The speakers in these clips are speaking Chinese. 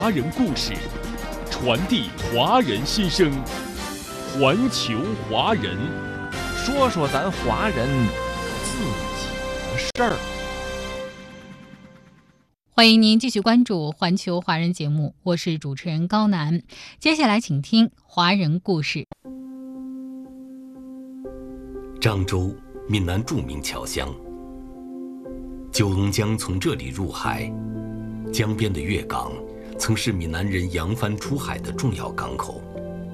华人故事，传递华人心声，环球华人， 说说咱华人自己的事儿。 欢迎您继续关注环球华人节目，我是主持人高楠。接下来请听华人故事。 漳州，闽南著名侨乡。九龙江从这里入海，江边的粤港曾是闽南人扬帆出海的重要港口。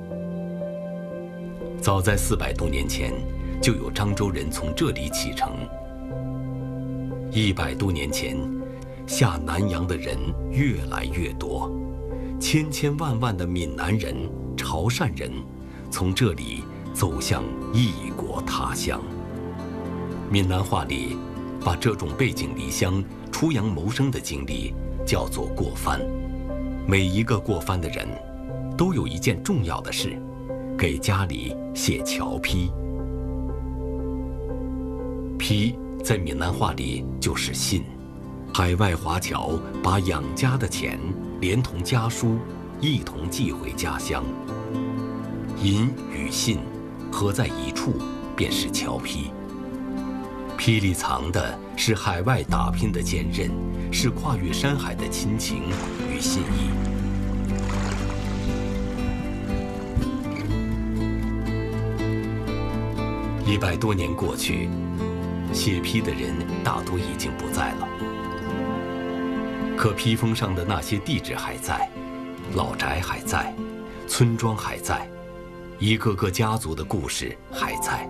早在400多年前，就有漳州人从这里启程。100多年前，下南洋的人越来越多，千千万万的闽南人、潮汕人从这里走向异国他乡。闽南话里把这种背井离乡、出洋谋生的经历叫做过番。每一个过番的人都有一件重要的事，给家里写侨批。批在闽南话里就是信。海外华侨把养家的钱连同家书一同寄回家乡，银与信合在一处，便是侨批。批里藏的是海外打拼的坚韧，是跨越山海的亲情与信义。100多年过去，写批的人大多已经不在了，可批封上的那些地址还在，老宅还在，村庄还在，一个个家族的故事还在。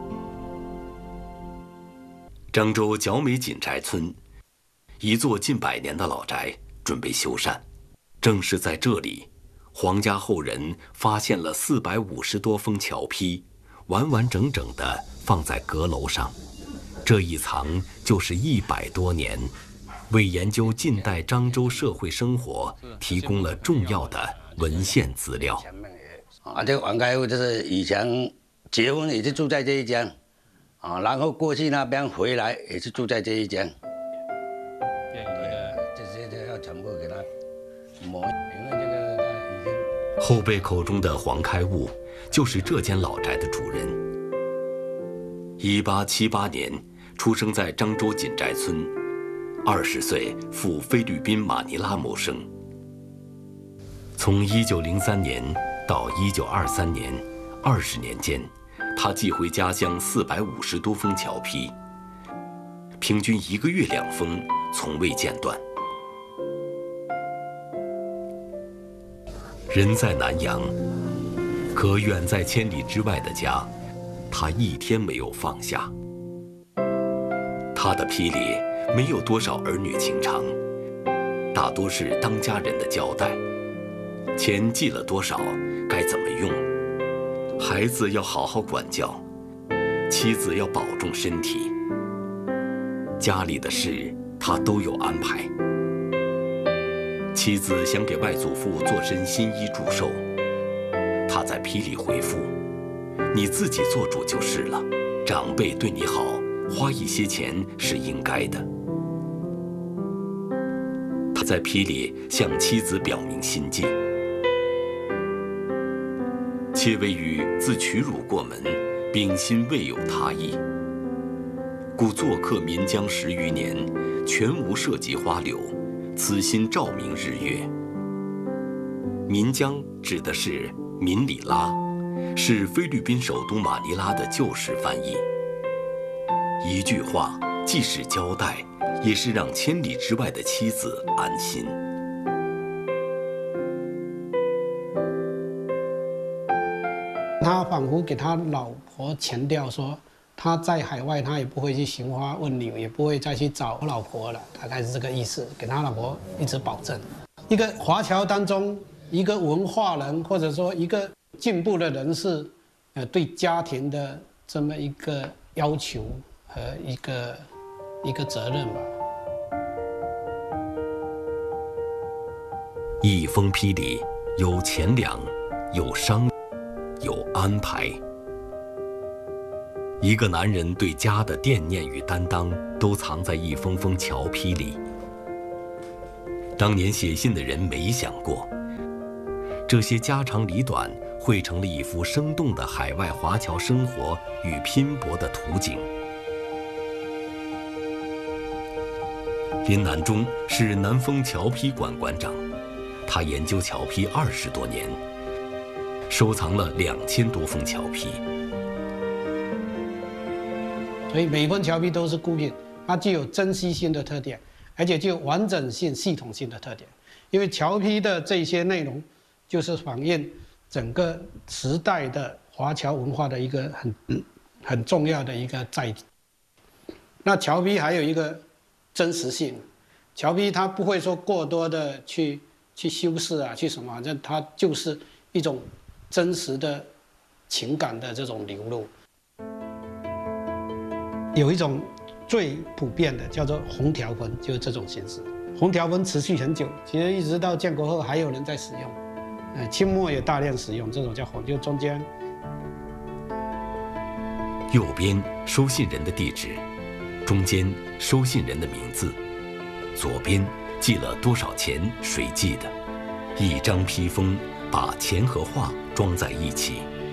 漳州角美锦宅村，一座近100年的老宅准备修缮，正是在这里，黄家后人发现了450多封侨批，完完整整地放在阁楼上。这一藏就是100多年，为研究近代漳州社会生活提供了重要的文献资料。 这个黄开户就是以前结婚也是住在这一间，然后过去那边回来也是住在这一间。这些都要全部给他磨，因为这个已经。 后辈口中的黄开悟就是这间老宅的主人。1878年出生在漳州锦宅村，20岁赴菲律宾马尼拉谋生。从1903年到1923年，20年间，他寄回家乡450多封侨批，平均1个月2封，从未间断。人在南洋，可远在千里之外的家，他一天没有放下。他的批里没有多少儿女情长，大多是当家人的交代。钱寄了多少，该怎么用？孩子要好好管教，妻子要保重身体。家里的事他都有安排。妻子想给外祖父做身新衣祝寿，他在批里回复：“你自己做主就是了，长辈对你好，花一些钱是应该的。”他在批里向妻子表明心迹：“妾为予自取汝过门，秉心未有他意，故做客岷江10余年，全无涉及花柳，此心照明日月。”岷江指的是明里拉，是菲律宾首都马尼拉的旧时翻译。一句话，既是交代，也是让千里之外的妻子安心。 他仿佛给他老婆强调说，他在海外他也不会去寻花问柳，也不会再去找老婆了，大概是这个意思，给他老婆一直保证。一个华侨当中，一个文化人或者说一个进步的人士，对家庭的这么一个要求和一个责任吧。 一封批里有钱粮，有商，有安排。一个男人对家的惦念与担当，都藏在一封封侨批里。当年写信的人没想过， 这些家长里短汇成了一幅生动的海外华侨生活与拼搏的图景。林南中是南丰侨批馆馆长，他研究侨批20多年，收藏了2000多封侨批。 所以每一份侨批都是孤品，它具有珍稀性的特点，而且具有完整性、系统性的特点。因为侨批的这些内容，就是反映整个时代的华侨文化的一个很重要的一个载体。那侨批还有一个真实性，侨批它不会说过多的去修饰啊，去什么，它就是一种真实的情感的这种流露。有一种最普遍的叫做红条纹，就是这种形式。红条纹持续很久，其实一直到建国后还有人在使用。清末也大量使用这种叫红，就中间。 右边收信人的地址，中间收信人的名字，左边寄了多少钱，谁寄的，一张批封把钱和话装在一起。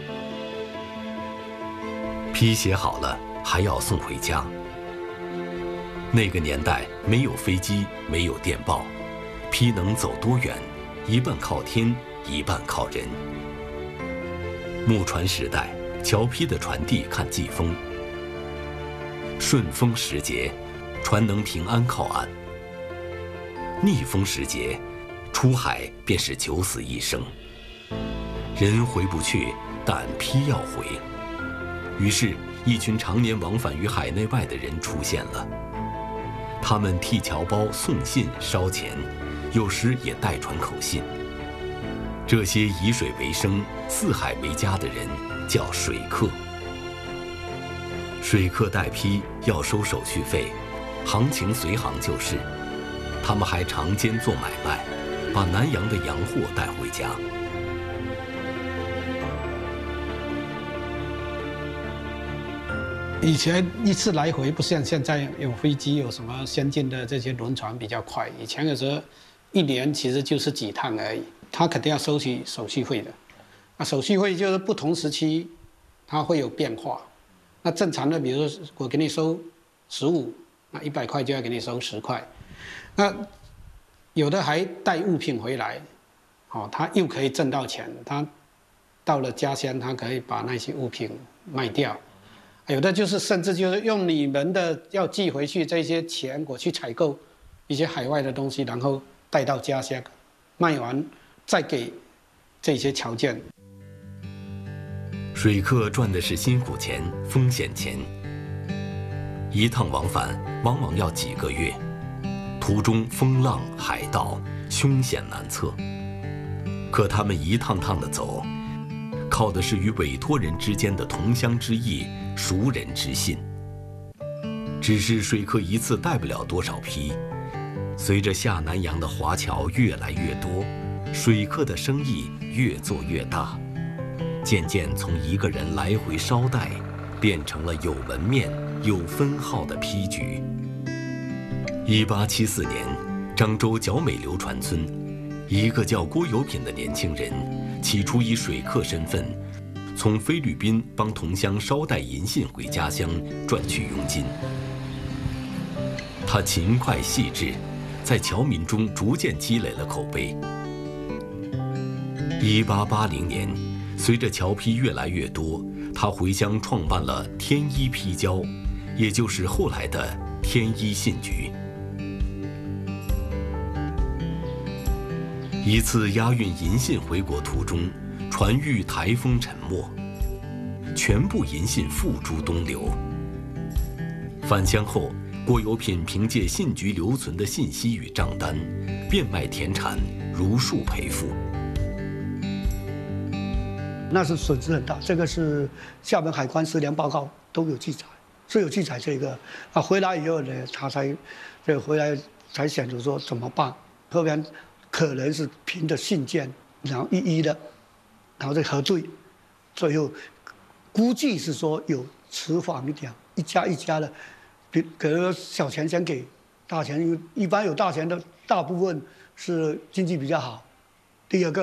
批写好了还要送回家。那个年代没有飞机，没有电报，批能走多远，一半靠天，一半靠人。木船时代，侨批的传递看季风。顺风时节，船能平安靠岸；逆风时节，出海便是九死一生。人回不去，但批要回。于是，一群常年往返于海内外的人出现了。他们替侨胞送信烧钱，有时也代传口信。这些以水为生、四海为家的人叫水客。水客代批要收手续费，行情随行就是。他们还常兼做买卖，把南洋的洋货带回家。 以前一次来回不像现在有飞机，有什么先进的这些轮船比较快。以前有时候一年其实就是几趟而已，他肯定要收取手续费的。那手续费就是不同时期它会有变化。那正常的，比如说我给你收15，那100块就要给你收10块。那有的还带物品回来，他又可以挣到钱。他到了家乡，他可以把那些物品卖掉。有的就是甚至就是用你们的要寄回去这些钱，我去采购一些海外的东西，然后带到家乡，卖完再给这些侨眷。 水客赚的是辛苦钱、风险钱，一趟往返往往要几个月，途中风浪海盗，凶险难测。可他们一趟趟的走，靠的是与委托人之间的同乡之义、熟人之信。只是水客一次带不了多少批，随着下南洋的华侨越来越多，水客的生意越做越大，渐渐从一个人来回捎带，变成了有门面、有分号的批局。1874年，漳州角美流船村，一个叫郭有品的年轻人，起初以水客身份，从菲律宾帮同乡捎带银信回家乡，赚取佣金。他勤快细致，在侨民中逐渐积累了口碑。1880年，随着侨批越来越多，他回乡创办了天一批交，也就是后来的天一信局。一次押运银信回国途中，船遇台风沉没，全部银信付诸东流。返乡后，郭有品凭借信局留存的信息与账单，变卖田产，如数赔付。 那是损失很大，这个是厦门海关思量报告都有记载，是有记载这个。回来以后呢，他才回来才想着说怎么办，后边可能是凭着信件，然后一一的，然后再核对，最后估计是说有迟缓一点，一家一家的，给了小钱先给，大钱一般有大钱的，大部分是经济比较好。第二个。